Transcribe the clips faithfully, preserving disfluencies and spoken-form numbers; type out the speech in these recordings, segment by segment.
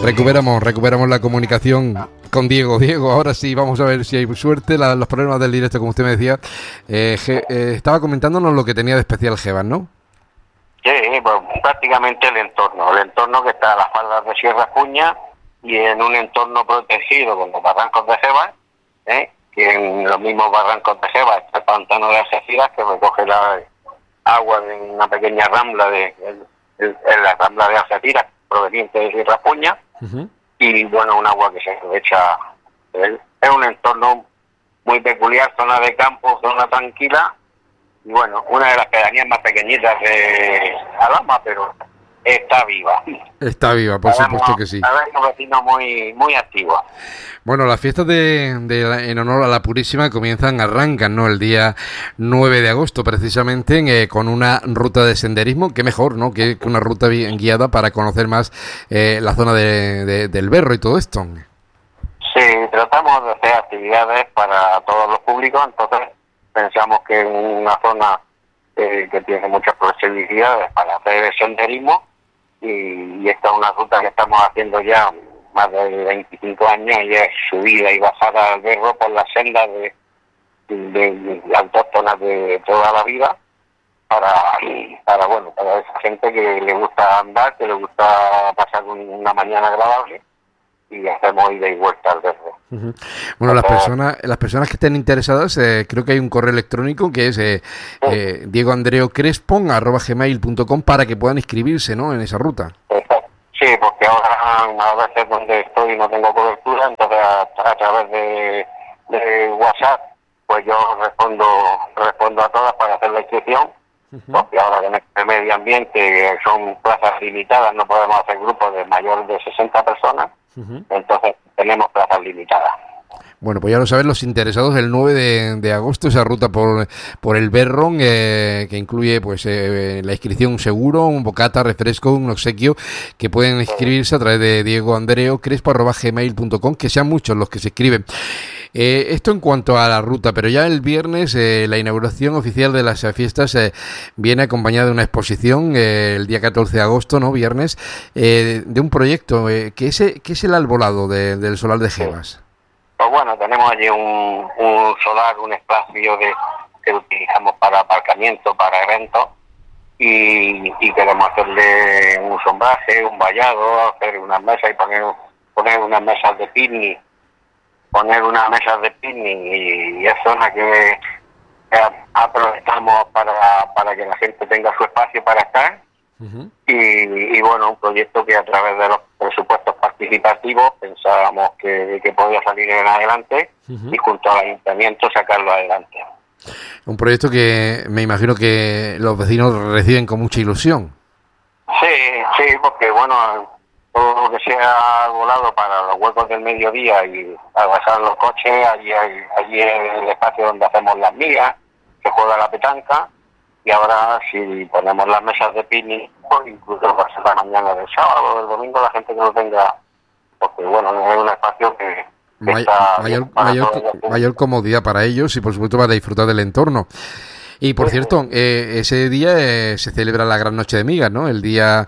Recuperamos, recuperamos la comunicación con Diego. Diego, ahora sí, vamos a ver si hay suerte. La, los problemas del directo, como usted me decía. Eh, Ge, eh, estaba comentándonos lo que tenía de especial Jebas, ¿no? Sí, pues prácticamente el entorno. El entorno que está a las faldas de Sierra Puña y en un entorno protegido con los barrancos de Jebas, ¿eh? que en los mismos barrancos de Jebas está el pantano de Algeciras, que recoge la agua de una pequeña rambla de, de, de la rambla de Algeciras, proveniente de Sierra Puña, uh-huh. y bueno, un agua que se aprovecha. Es un entorno muy peculiar, zona de campo, zona tranquila, y bueno, una de las pedanías más pequeñitas de Alhama, pero está viva. Está viva, por Sabemos, supuesto que sí. Es un vecino muy, muy activo. Bueno, las fiestas de, de en honor a la Purísima comienzan, arrancan, ¿no? El día nueve de agosto, precisamente, eh, con una ruta de senderismo. Qué mejor, ¿no? Que, que una ruta bien guiada para conocer más eh, la zona de, de, del Berro y todo esto. Sí, tratamos de hacer actividades para todos los públicos, entonces pensamos que es una zona eh, que tiene muchas posibilidades para hacer senderismo, y, y esta es una ruta que estamos haciendo ya más de veinticinco años, y es subida y bajada al Berro por las sendas de, de, de autóctonas de toda la vida, para, para bueno, para esa gente que le gusta andar, que le gusta pasar una mañana agradable, y hacemos ida y vuelta al Berro. Uh-huh. Bueno, las personas las personas que estén interesadas, eh, creo que hay un correo electrónico que es eh, sí. eh, diego andreo crespo arroba gmail punto com para que puedan inscribirse, ¿no?, en esa ruta. Sí, porque ahora a veces donde estoy no tengo cobertura, entonces a, a través de, de WhatsApp pues yo respondo respondo a todas para hacer la inscripción, uh-huh. porque ahora en el medio ambiente son plazas limitadas, no podemos hacer grupos de mayor de sesenta personas, uh-huh. entonces tenemos plazas limitadas. Bueno, pues ya lo saben los interesados, el nueve de, de agosto, esa ruta por, por el Berro, eh, que incluye pues eh, la inscripción, un seguro, un bocata, refresco, un obsequio, que pueden inscribirse a través de diego andreo crespo arroba gmail punto com, que sean muchos los que se escriben. Eh, esto en cuanto a la ruta, pero ya el viernes eh, la inauguración oficial de las fiestas eh, viene acompañada de una exposición eh, el día catorce de agosto, ¿no?, viernes, eh, de un proyecto eh, que, es, que es el Alborado de, del Solar de Jebas. Pues bueno, tenemos allí un, un solar, un espacio de, que utilizamos para aparcamiento, para eventos, y, y queremos hacerle un sombraje, un vallado, hacer unas mesas y poner, poner unas mesas de picnic, poner unas mesas de picnic, y, y es zona que, que aprovechamos para, para que la gente tenga su espacio para estar. Uh-huh. y, y bueno, un proyecto que a través de los presupuestos participativos pensábamos que, que podía salir en adelante, uh-huh. y junto al ayuntamiento sacarlo adelante. Un proyecto que me imagino que los vecinos reciben con mucha ilusión. Sí, sí, porque bueno, todo lo que sea volado para los huecos del mediodía y al pasar los coches, allí, hay, allí es el espacio donde hacemos las migas, se juega la petanca. Y ahora, si ponemos las mesas de picnic, pues incluso va a ser la mañana del sábado o del domingo, la gente que lo tenga, porque bueno, es un espacio que, que May, está mayor, mayor, mayor comodidad para ellos y por supuesto para disfrutar del entorno. Y por sí, cierto, eh, ese día eh, se celebra la Gran Noche de Migas, ¿no? El día...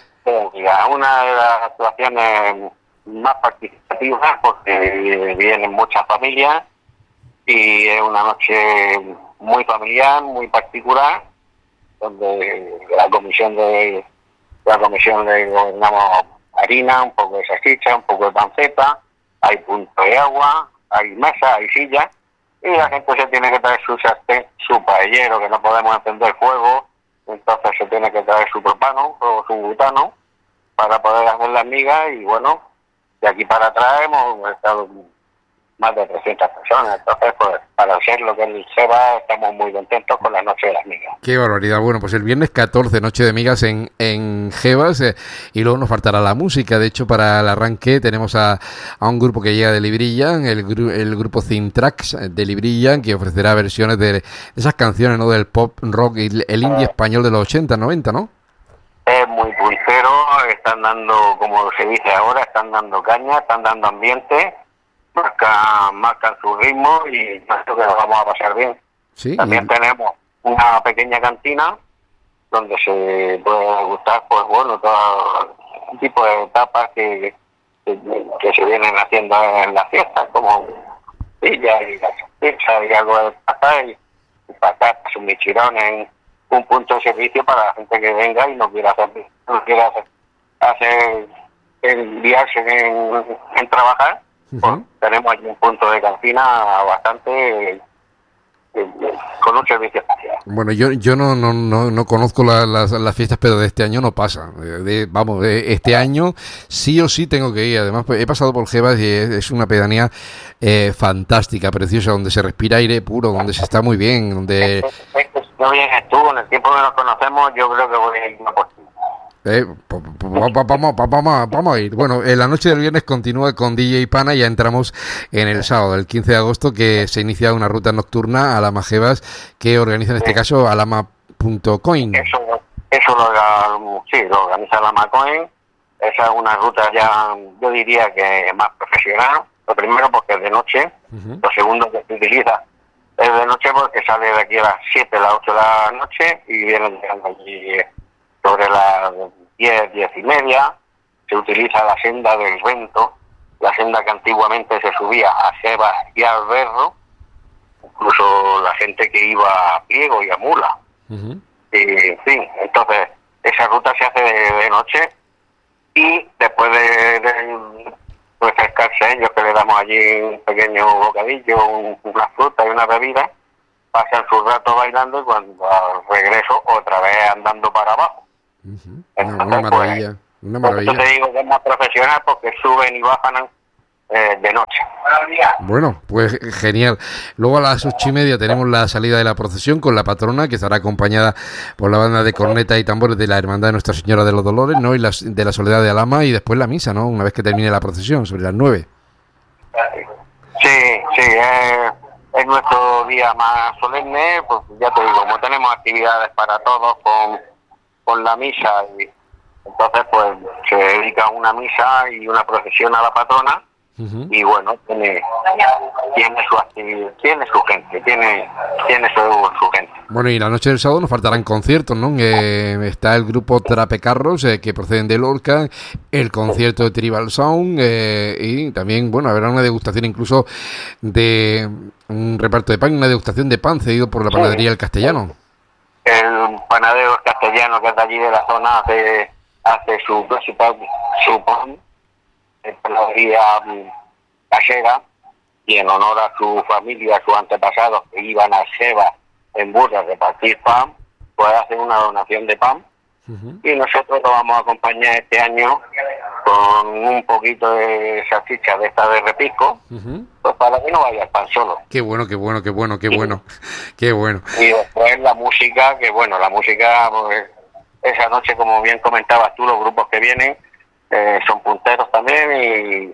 Una de las actuaciones más participativas, porque vienen muchas familias y es una noche muy familiar, muy particular, donde la comisión de la comisión de gobernamos harina, un poco de salchicha, un poco de panceta, hay punto de agua, hay mesa, hay sillas, y la gente se tiene que traer su sartén, su paellero, que no podemos encender fuego, entonces se tiene que traer su propano o su butano para poder hacer las migas, y bueno, de aquí para atrás hemos estado más de trescientas personas, entonces pues para hacer lo que es el Jebas estamos muy contentos con la Noche de las Migas. Qué barbaridad. Bueno, pues el viernes catorce, Noche de Migas en, en Jebas, eh, y luego nos faltará la música. De hecho, para el arranque tenemos a, a un grupo que llega de Librillan, el, gru, el grupo Cintrax de Librillan, que ofrecerá versiones de, de esas canciones, ¿no?, del pop rock y el indie español de los ochenta, noventa, ¿no? Es muy pulsero, están dando, como se dice ahora, están dando caña, están dando ambiente, marcan, marcan su ritmo, y creo que nos vamos a pasar bien. ¿Sí? También y... tenemos una pequeña cantina donde se puede gustar, pues bueno, todo tipo de tapas que, que se vienen haciendo en las fiestas, como pilla y las pizzas y algo de patatas y, y patatas, un michirones, un punto de servicio para la gente que venga y no quiera hacer, no quiera hacer, hacer enviarse en, en trabajar. Uh-huh. Pues tenemos aquí un punto de cantina bastante eh, con un servicio especial. Bueno, yo yo no no no, no conozco la, las, las fiestas, pero de este año no pasa. De, de, vamos, de este año sí o sí tengo que ir. Además, he pasado por Jebas y es, es una pedanía eh, fantástica, preciosa, donde se respira aire puro, donde se está muy bien, donde... No vienes tú, en el tiempo que nos conocemos, yo creo que voy a ir una por ti. Eh, vamos, vamos, vamos a ir. Bueno, en la noche del viernes continúa con D J Pana y ya entramos en el sábado, el quince de agosto, que se inicia una ruta nocturna a Lama Jebas que organiza en este sí. caso Alama punto coin. Eso, eso lo, sí, lo organiza Alama Coin. Esa es una ruta ya, yo diría que más profesional. Lo primero porque es de noche, uh-huh. Lo segundo que se utiliza es de noche porque sale de aquí a las siete, a las ocho de la noche y viene llegando allí sobre las diez, diez y media. Se utiliza la senda del Vento, la senda que antiguamente se subía a Jebas y al Berro, incluso la gente que iba a pliego y a mula. Uh-huh. Y, en fin, entonces esa ruta se hace de, de noche y después de, de refrescarse ellos, que le damos allí un pequeño bocadillo, un, una fruta y una bebida, pasan su rato bailando y cuando al regreso otra vez andando para abajo. Uh-huh. Entonces, una maravilla, pues, una maravilla. Yo te digo que es más profesional porque suben y bajan eh, de noche. Bueno, pues genial. Luego a las ocho y media tenemos la salida de la procesión con la patrona, que estará acompañada por la banda de corneta y tambores de la Hermandad de Nuestra Señora de los Dolores, ¿no? Y las, de la Soledad de Alama, y después la misa, ¿no? Una vez que termine la procesión, sobre las nueve. Sí, sí, es, es nuestro día más solemne, pues ya te digo, como tenemos actividades para todos con, con la misa, y entonces pues se dedica una misa y una procesión a la patrona. Uh-huh. Y bueno, tiene, tiene su actividad, tiene su gente, tiene, tiene su, su gente. Bueno, y la noche del sábado nos faltarán conciertos, ¿no? Eh, está el grupo Trapecarros, eh, que proceden de Lorca, el concierto de Tribal Sound, eh, y también, bueno, habrá una degustación incluso de un reparto de pan, una degustación de pan cedido por la panadería sí. El Castellano. El panadero El Castellano, que es de allí de la zona, hace, hace su, su pan, su pan en panadería casera, y en honor a su familia, a sus antepasados que iban a Jebas en burra a repartir pan, pues hacen una donación de pan. Uh-huh. Y nosotros lo vamos a acompañar este año con un poquito de salchicha de esta de repisco, uh-huh. Pues para que no vaya el pan solo. Qué bueno, qué bueno, qué bueno, qué bueno, qué bueno. Y después la música, que bueno, la música, pues, esa noche, como bien comentabas tú, los grupos que vienen Eh, son punteros también y,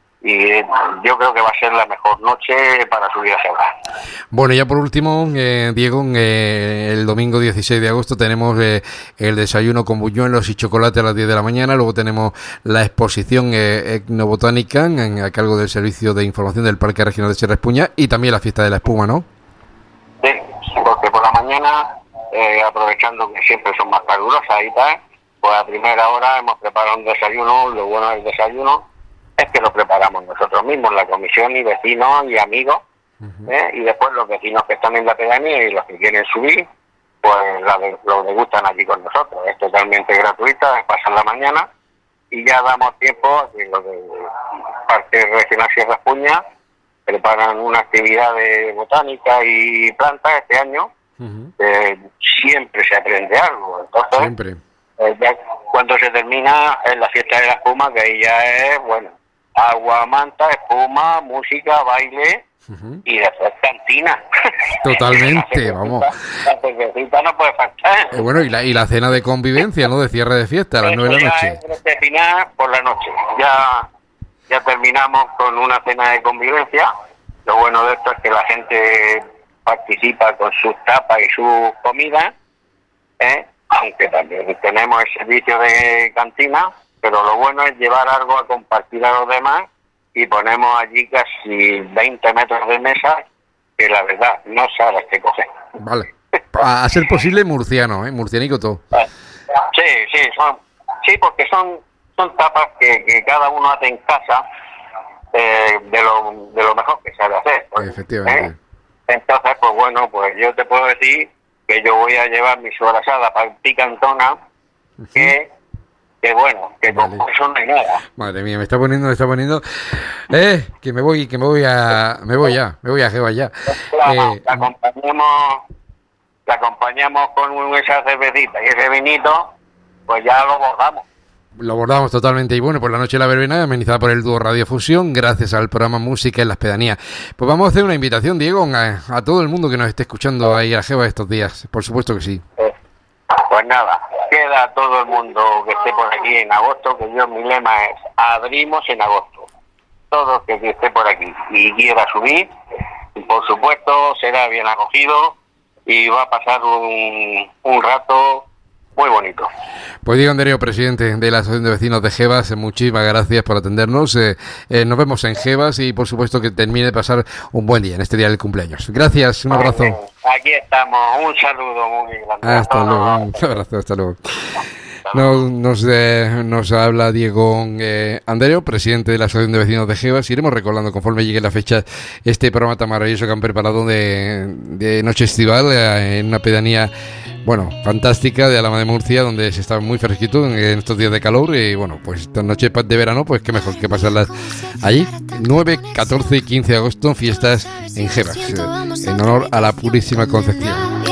y yo creo que va a ser la mejor noche para subir a Jebas. Bueno, ya por último, eh, Diego, eh, el domingo dieciséis de agosto tenemos eh, el desayuno con buñuelos y chocolate a las diez de la mañana, luego tenemos la exposición eh, etnobotánica en, a cargo del Servicio de Información del Parque Regional de Sierra Espuña y también la fiesta de la espuma, ¿no? Sí, porque por la mañana, eh, aprovechando que siempre son más calurosas y tal, pues a primera hora hemos preparado un desayuno. Lo bueno del desayuno es que lo preparamos nosotros mismos, la comisión y vecinos y amigos, uh-huh. ¿eh? Y después los vecinos que están en la pedanía y los que quieren subir, pues la de, lo degustan aquí con nosotros. Es totalmente gratuita, pasan la mañana y ya damos tiempo a que los de Parque Regional Sierra Espuña preparan una actividad de botánica y plantas este año. Uh-huh. Eh, siempre se aprende algo, entonces siempre. Eh, ya cuando se termina es la fiesta de la espuma, que ahí ya es, bueno, agua, manta, espuma, música, baile, uh-huh. Y después cantina. Totalmente, la vamos. La cervecita no puede faltar. Eh, bueno, y la, y la cena de convivencia, ¿no? De cierre de fiesta a las nueve de la noche. Es de final por la noche. Ya, ya terminamos con una cena de convivencia. Lo bueno de esto es que la gente participa con sus tapas y sus comidas, ¿eh? Aunque también tenemos el servicio de cantina, pero lo bueno es llevar algo a compartir a los demás y ponemos allí casi veinte metros de mesa que la verdad no sabes qué coger. Vale, a ser posible murciano, ¿eh? Murcianico todo. Sí, sí, son, sí, porque son son tapas que, que cada uno hace en casa eh, de, lo, de lo mejor que sabe hacer. Pues, efectivamente. ¿eh? Entonces, pues bueno, pues yo te puedo decir que yo voy a llevar mi sobrasada para picantona, que, que bueno, que Vale. con eso no hay nada. Madre mía, me está poniendo, me está poniendo. Eh, que me voy, que me voy a, me voy ya, me voy a Jeva ya. La, Eh, la acompañamos, la acompañamos con esa cervecita y ese vinito, pues ya lo bordamos. Lo abordamos totalmente y bueno, por la noche de la verbena amenizada por el dúo Radiofusión, gracias al programa Música en las Pedanías. Pues vamos a hacer una invitación, Diego, a, a todo el mundo que nos esté escuchando ahí a Jeva estos días. Por supuesto que sí. Pues nada, queda todo el mundo que esté por aquí en agosto, que yo mi lema es abrimos en agosto. Todo el que esté por aquí y quiera subir, por supuesto será bien acogido y va a pasar un, un rato muy bonito. Pues Diego Andereo, presidente de la Asociación de Vecinos de Jevas, muchísimas gracias por atendernos. Eh, eh, nos vemos en Jevas y por supuesto que termine de pasar un buen día en este día del cumpleaños. Gracias, un abrazo. Aquí estamos, un saludo muy grande. Hasta luego, un abrazo, hasta luego. Nos, nos, eh, nos habla Diego eh, Andereo, presidente de la Asociación de Vecinos de Jevas. Iremos recordando conforme llegue la fecha este programa tan maravilloso que han preparado de, de Noche Estival eh, en una pedanía, bueno, fantástica de Alhama de Murcia, donde se está muy fresquito en, en estos días de calor. Y bueno, pues estas noches de verano, pues qué mejor que pasarlas allí. nueve, catorce y quince de agosto, fiestas en Jevas, eh, en honor a la Purísima Concepción.